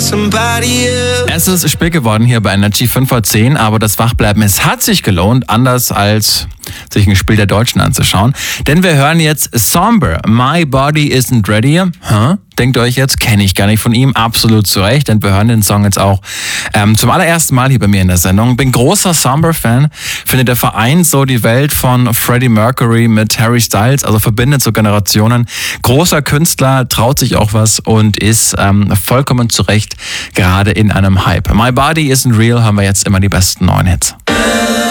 somebody else. Es ist spät geworden hier bei Energy 5 vor 10, aber das Wachbleiben, es hat sich gelohnt, anders als sich ein Spiel der Deutschen anzuschauen. Denn wir hören jetzt Somber, My Body Isn't Ready. Denkt ihr euch jetzt, kenne ich gar nicht von ihm, absolut zu Recht, denn wir hören den Song jetzt auch zum allerersten Mal hier bei mir in der Sendung. Bin großer Somber-Fan, finde der vereint so die Welt von Freddie Mercury mit Harry Styles, also verbindet so Generationen. Großer Künstler, traut sich auch was und ist vollkommen zu Recht gerade in einem Hype. My Body Isn't Real haben wir jetzt immer die besten neuen Hits.